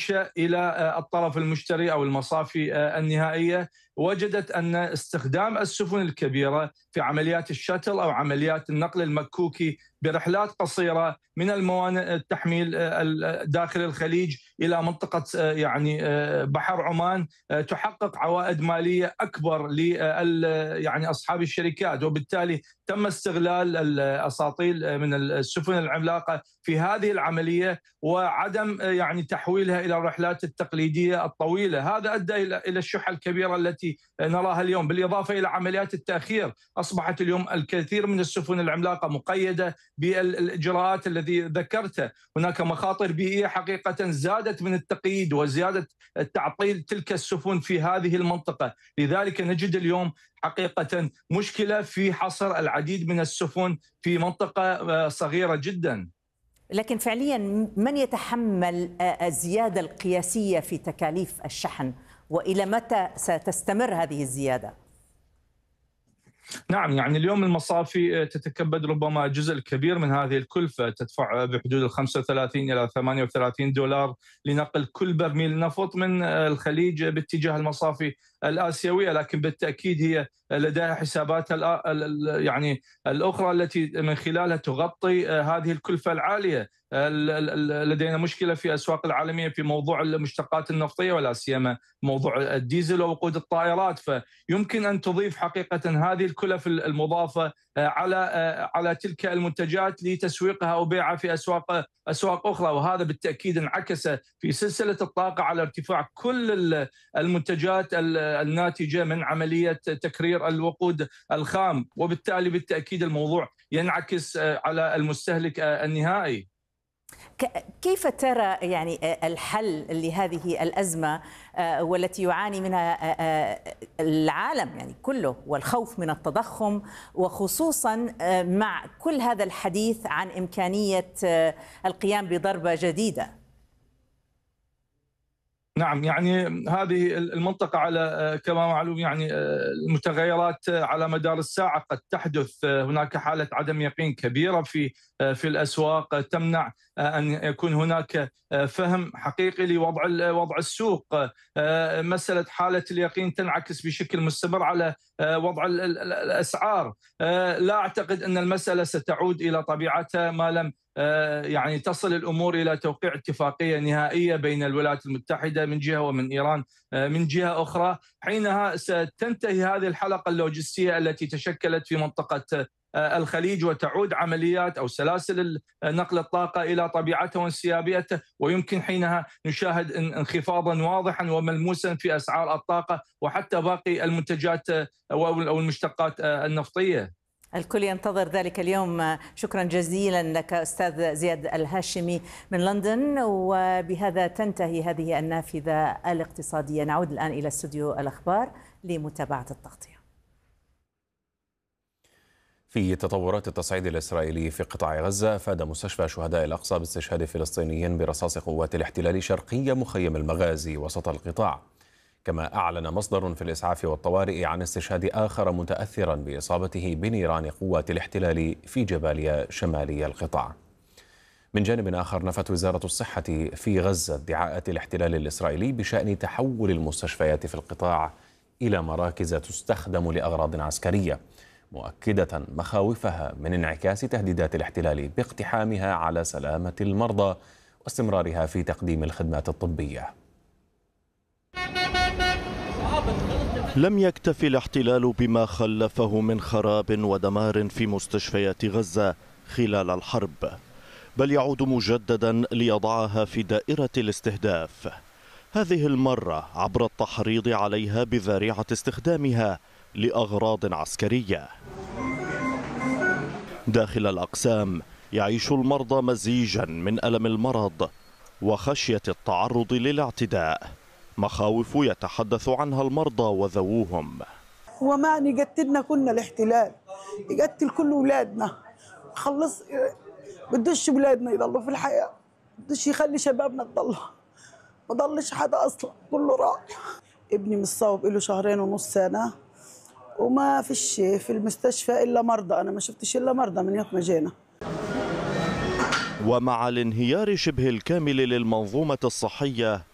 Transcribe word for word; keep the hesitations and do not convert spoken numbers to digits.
منشأ إلى الطرف المشتري أو المصافي النهائية، وجدت أن استخدام السفن الكبيرة في عمليات الشاتل أو عمليات النقل المكوكي برحلات قصيرة من الموانئ التحميل داخل الخليج إلى منطقة يعني بحر عمان تحقق عوائد مالية أكبر ل يعني أصحاب الشركات، وبالتالي تم استغلال الأساطيل من السفن العملاقة في هذه العملية وعدم يعني تحويلها إلى الرحلات التقليدية الطويلة. هذا أدى إلى الشحة الكبيرة التي نراها اليوم، بالإضافة إلى عمليات التأخير. أصبحت اليوم الكثير من السفن العملاقة مقيدة بالإجراءات الذي ذكرته. هناك مخاطر بيئية حقيقة زادت من التقييد وزيادة تعطيل تلك السفن في هذه المنطقة. لذلك نجد اليوم حقيقة مشكلة في حصر العديد من السفن في منطقة صغيرة جدا. لكن فعليا من يتحمل الزيادة القياسية في تكاليف الشحن، وإلى متى ستستمر هذه الزيادة؟ نعم، يعني اليوم المصافي تتكبد ربما جزء كبير من هذه الكلفة، تدفع بحدود ال خمسة وثلاثين إلى ثمانية وثلاثين دولار لنقل كل برميل نفط من الخليج باتجاه المصافي الآسيوية، لكن بالتأكيد هي لديها حساباتها يعني الأخرى التي من خلالها تغطي هذه الكلفة العالية. لدينا مشكلة في الأسواق العالمية في موضوع المشتقات النفطية ولا سيما موضوع الديزل ووقود الطائرات، فيمكن أن تضيف حقيقة هذه الكلف المضافة على على تلك المنتجات لتسويقها أو بيعها في أسواق أسواق أخرى، وهذا بالتأكيد انعكس في سلسلة الطاقة على ارتفاع كل المنتجات الناتجة من عملية تكرير الوقود الخام، وبالتالي بالتأكيد الموضوع ينعكس على المستهلك النهائي. كيف ترى يعني الحل لهذه الأزمة والتي يعاني منها العالم يعني كله، والخوف من التضخم، وخصوصا مع كل هذا الحديث عن إمكانية القيام بضربة جديدة؟ نعم، يعني هذه المنطقة على كما معلوم يعني المتغيرات على مدار الساعة قد تحدث. هناك حالة عدم يقين كبيرة في في الأسواق تمنع أن يكون هناك فهم حقيقي لوضع وضع السوق. مسألة حالة اليقين تنعكس بشكل مستمر على وضع الأسعار. لا أعتقد أن المسألة ستعود إلى طبيعتها ما لم يعني تصل الأمور إلى توقيع اتفاقية نهائية بين الولايات المتحدة من جهة ومن إيران من جهة أخرى. حينها ستنتهي هذه الحلقة اللوجستية التي تشكلت في منطقة الخليج، وتعود عمليات أو سلاسل نقل الطاقة إلى طبيعتها وانسيابيتها، ويمكن حينها نشاهد انخفاضا واضحا وملموسا في أسعار الطاقة وحتى باقي المنتجات أو المشتقات النفطية. الكل ينتظر ذلك اليوم. شكرا جزيلا لك أستاذ زياد الهاشمي من لندن. وبهذا تنتهي هذه النافذة الاقتصادية. نعود الآن إلى استوديو الأخبار لمتابعة التغطية. في تطورات التصعيد الإسرائيلي في قطاع غزة، أفاد مستشفى شهداء الأقصى باستشهاد فلسطينيين برصاص قوات الاحتلال شرقي مخيم المغازي وسط القطاع. كما أعلن مصدر في الإسعاف والطوارئ عن استشهاد آخر متأثرا بإصابته بنيران قوات الاحتلال في جباليا شمالي القطاع. من جانب آخر، نفت وزارة الصحة في غزة ادعاءات الاحتلال الإسرائيلي بشأن تحول المستشفيات في القطاع إلى مراكز تستخدم لأغراض عسكرية، مؤكدة مخاوفها من انعكاس تهديدات الاحتلال باقتحامها على سلامة المرضى واستمرارها في تقديم الخدمات الطبية. لم يكتف الاحتلال بما خلفه من خراب ودمار في مستشفيات غزة خلال الحرب، بل يعود مجددا ليضعها في دائرة الاستهداف، هذه المرة عبر التحريض عليها بذريعة استخدامها لأغراض عسكرية. داخل الأقسام يعيش المرضى مزيجا من ألم المرض وخشية التعرض للاعتداء، مخاوف يتحدث عنها المرضى وذووهم. هو معني يقتلنا كنا الاحتلال، يقتل كل أولادنا، خلص بدش أولادنا يضلوا في الحياة، بدش يخلي شبابنا تضل، ما ضلش حدا أصلا، كله راح. ابني مصاب له شهرين ونص سنة وما فيش في المستشفى إلا مرضى، أنا ما شفتش إلا مرضى من يوم ما جينا. ومع الانهيار شبه الكامل للمنظومة الصحية